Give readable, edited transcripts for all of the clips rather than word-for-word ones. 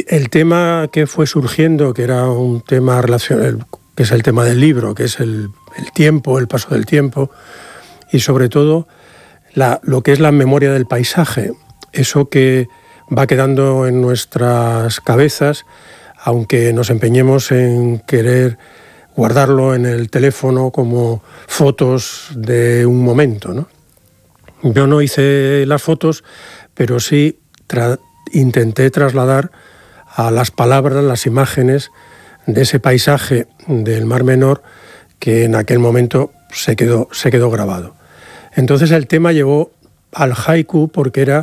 el tema que fue surgiendo, que era un tema que es el tema del libro, que es el tiempo, el paso del tiempo, y sobre todo lo que es la memoria del paisaje, eso que va quedando en nuestras cabezas, aunque nos empeñemos en querer guardarlo en el teléfono como fotos de un momento, ¿no? Yo no hice las fotos, pero sí intenté trasladar a las palabras, las imágenes de ese paisaje del Mar Menor que en aquel momento se quedó grabado. Entonces el tema llevó al haiku porque era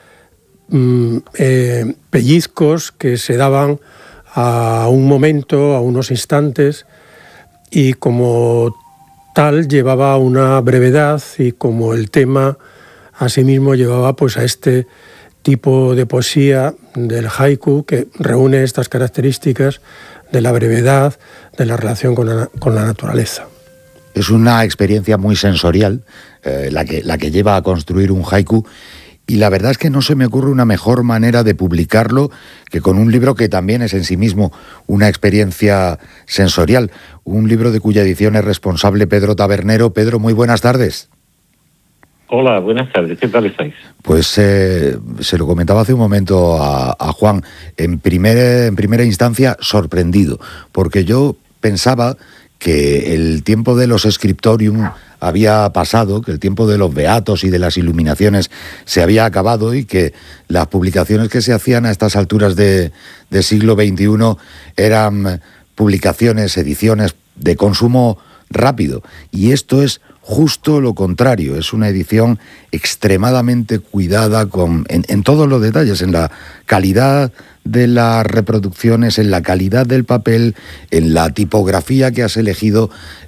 pellizcos que se daban a un momento, a unos instantes, y como tal llevaba una brevedad, y como el tema asimismo llevaba pues a este tipo de poesía del haiku que reúne estas características de la brevedad, de la relación con la naturaleza. Es una experiencia muy sensorial la que lleva a construir un haiku, y la verdad es que no se me ocurre una mejor manera de publicarlo que con un libro que también es en sí mismo una experiencia sensorial, un libro de cuya edición es responsable Pedro Tabernero. Pedro, muy buenas tardes. Hola, buenas tardes. ¿Qué tal estáis? Pues se lo comentaba hace un momento a Juan. En primera instancia, sorprendido, porque yo pensaba que el tiempo de los scriptorium había pasado, que el tiempo de los beatos y de las iluminaciones se había acabado, y que las publicaciones que se hacían a estas alturas de siglo XXI eran publicaciones, ediciones de consumo rápido. Y esto es justo lo contrario, es una edición extremadamente cuidada en todos los detalles, en la calidad de las reproducciones, en la calidad del papel, en la tipografía que has elegido.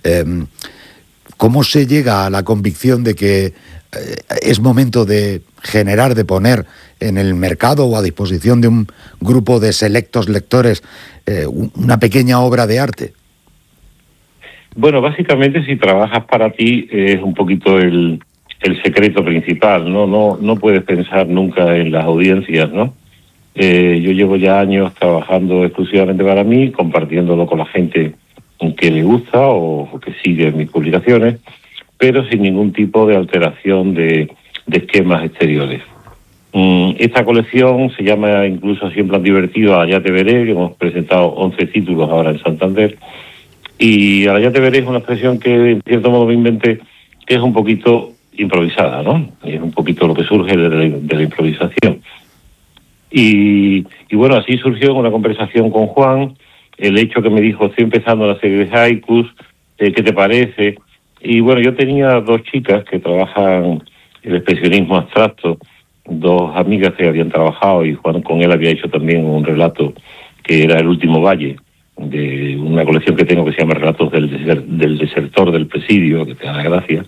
¿Cómo se llega a la convicción de que es momento de generar, de poner en el mercado o a disposición de un grupo de selectos lectores una pequeña obra de arte? Bueno, básicamente si trabajas para ti es un poquito el secreto principal, ¿no? No puedes pensar nunca en las audiencias, ¿no? Yo llevo ya años trabajando exclusivamente para mí, compartiéndolo con la gente que le gusta o que sigue mis publicaciones, pero sin ningún tipo de alteración de esquemas exteriores. Esta colección se llama incluso así en plan divertido Allá te veré, que hemos presentado 11 títulos ahora en Santander. Y Allá te veré es una expresión que en cierto modo me inventé, que es un poquito improvisada, ¿no? Es un poquito lo que surge de la improvisación. Y bueno, así surgió en una conversación con Juan el hecho que me dijo: estoy empezando la serie de haikus, ¿qué te parece? Y bueno, yo tenía dos chicas que trabajan el expresionismo abstracto, dos amigas que habían trabajado, y Juan con él había hecho también un relato que era El último valle, de una colección que tengo que se llama Relatos del desertor del presidio, que te da la gracia.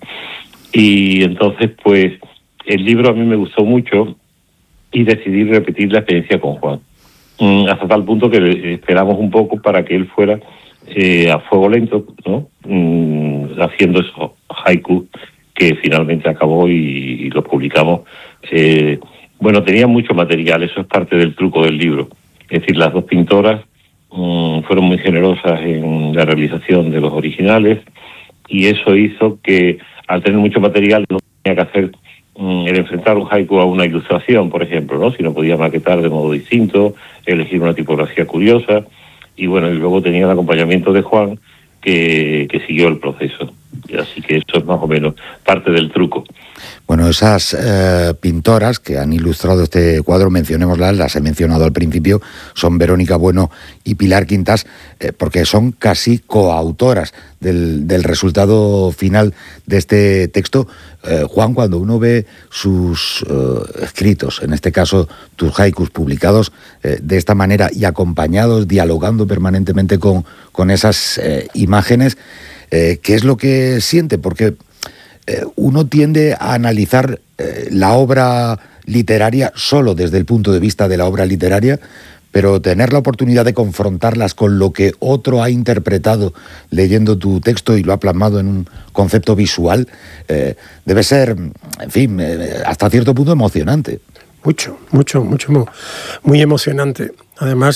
Y entonces, pues, el libro a mí me gustó mucho y decidí repetir la experiencia con Juan. Hasta tal punto que esperamos un poco para que él fuera a fuego lento, ¿no? Haciendo esos haikus que finalmente acabó y lo publicamos. Bueno, tenía mucho material, eso es parte del truco del libro. Es decir, las dos pintoras fueron muy generosas en la realización de los originales, y eso hizo que, al tener mucho material, no tenía que hacer el enfrentar un haiku a una ilustración, por ejemplo, ¿no? Sino podía maquetar de modo distinto, elegir una tipografía curiosa, y bueno, y luego tenía el acompañamiento de Juan, que siguió el proceso. Así que eso es más o menos parte del truco. Bueno, esas pintoras que han ilustrado este cuadro, mencionémoslas, las he mencionado al principio, son Verónica Bueno y Pilar Quintas, porque son casi coautoras del resultado final de este texto. Juan, cuando uno ve sus escritos, en este caso tus haikus publicados de esta manera y acompañados, dialogando permanentemente con esas imágenes, ¿qué es lo que siente? Porque uno tiende a analizar la obra literaria solo desde el punto de vista de la obra literaria, pero tener la oportunidad de confrontarlas con lo que otro ha interpretado leyendo tu texto y lo ha plasmado en un concepto visual, debe ser, en fin, hasta cierto punto emocionante. Mucho, muy emocionante. Además,